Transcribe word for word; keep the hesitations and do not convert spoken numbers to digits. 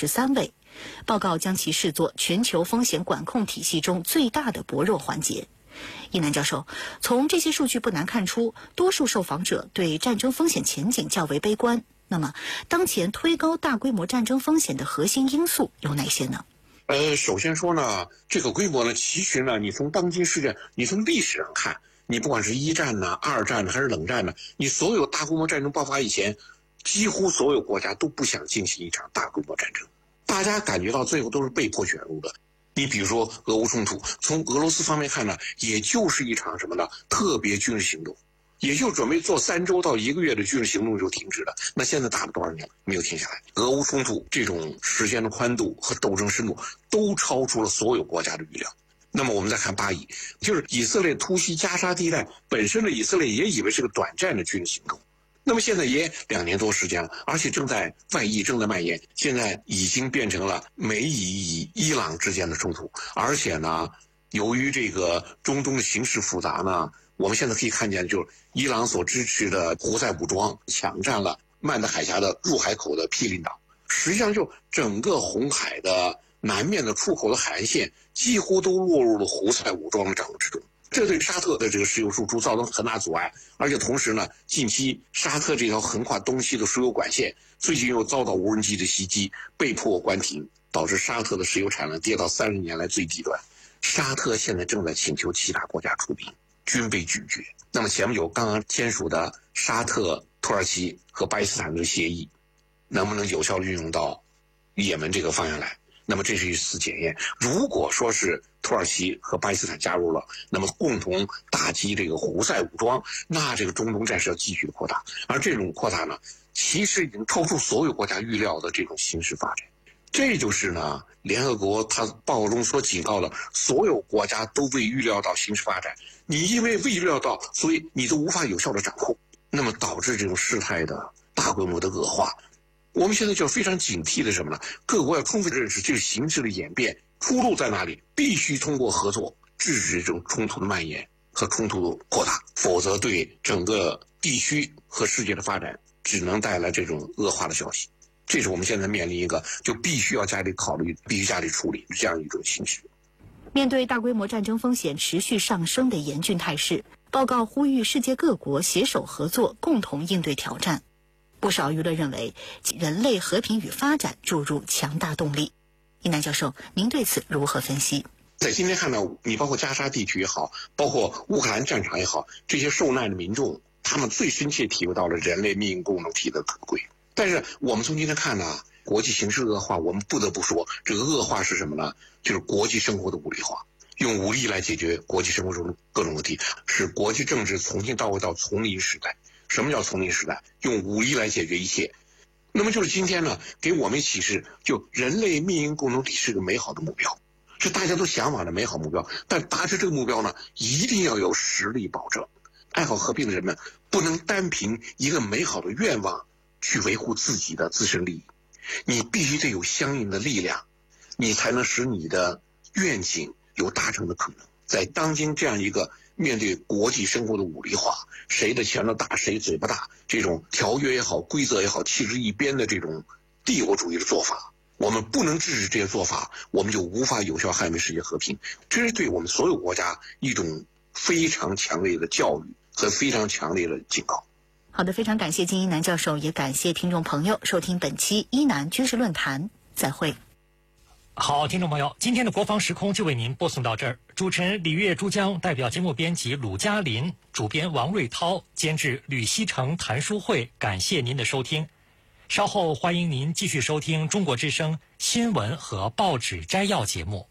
十三位。报告将其视作全球风险管控体系中最大的薄弱环节。伊南教授，从这些数据不难看出，多数受访者对战争风险前景较为悲观。那么，当前推高大规模战争风险的核心因素有哪些呢？ 呃，首先说呢，这个规模呢，其实呢，你从当今世界，你从历史上看，你不管是一战呢、二战呢，还是冷战呢，你所有大规模战争爆发以前，几乎所有国家都不想进行一场大规模战争，大家感觉到最后都是被迫卷入的。你比如说俄乌冲突，从俄罗斯方面看呢，也就是一场什么呢？特别军事行动，也就准备做三周到一个月的军事行动就停止了。那现在打了多少年了，没有停下来。俄乌冲突这种时间的宽度和斗争深度都超出了所有国家的预料。那么我们再看巴以，就是以色列突袭加沙地带，本身的以色列也以为是个短暂的军事行动。那么现在也两年多时间了，而且正在外溢，正在蔓延，现在已经变成了美以与伊朗之间的冲突。而且呢，由于这个中东的形势复杂呢，我们现在可以看见，就是伊朗所支持的胡塞武装抢占了曼德海峡的入海口的毗邻岛，实际上就整个红海的南面的出口的海岸线几乎都落入了胡塞武装的掌握之中。这对沙特的这个石油输出造成很大阻碍，而且同时呢，近期沙特这条横跨东西的输油管线最近又遭到无人机的袭击，被迫关停，导致沙特的石油产量跌到三十年来最低端。沙特现在正在请求其他国家出兵，均被拒绝。那么前不久刚刚签署的沙特、土耳其和巴基斯坦的协议，能不能有效运用到也门这个方向来？那么这是一次检验。如果说是土耳其和巴基斯坦加入了，那么共同打击这个胡塞武装，那这个中东战事要继续的扩大。而这种扩大呢，其实已经超出所有国家预料的这种形势发展。这就是呢，联合国它报告中所警告的，所有国家都未预料到形势发展。你因为未预料到，所以你都无法有效的掌控，那么导致这种事态的大规模的恶化。我们现在就非常警惕的什么呢？各国要充分认识这个形势的演变，出路在哪里？必须通过合作制止这种冲突的蔓延和冲突的扩大，否则对整个地区和世界的发展只能带来这种恶化的消息。这是我们现在面临一个就必须要加力考虑、必须加力处理这样一种形势。 面对大规模战争风险持续上升的严峻态势，报告呼吁世界各国携手合作，共同应对挑战。不少舆论认为，人类和平与发展注入强大动力。伊南教授，您对此如何分析？ 在今天看到，你包括加沙地区也好，包括乌克兰战场也好，这些受难的民众，他们最深切体会到了人类命运共同体的可贵。但是我们从今天看呢，国际形势恶化，我们不得不说，这个恶化是什么呢？就是国际生活的武力化，用武力来解决国际生活中各种问题，使国际政治重新倒回到丛林时代。什么叫丛林时代？用武力来解决一切。那么就是今天呢，给我们启示，就人类命运共同体是个美好的目标，是大家都向往的美好目标。但达成这个目标呢，一定要有实力保证。爱好和平的人们不能单凭一个美好的愿望去维护自己的自身利益，你必须得有相应的力量，你才能使你的愿景有达成的可能。在当今这样一个面对国际生活的武力化，谁的拳头大谁嘴巴大，这种条约也好规则也好弃之一边的这种帝国主义的做法，我们不能制止这些做法，我们就无法有效捍卫世界和平。这是对我们所有国家一种非常强烈的教育和非常强烈的警告。 好的，非常感谢金一南教授，也感谢听众朋友收听本期一南军事论坛，再会。 好，听众朋友，今天的国防时空就为您播送到这儿。主持人李月珠江，代表节目编辑鲁嘉林，主编王瑞涛，监制吕西成、谭书慧，感谢您的收听。稍后欢迎您继续收听中国之声新闻和报纸摘要节目。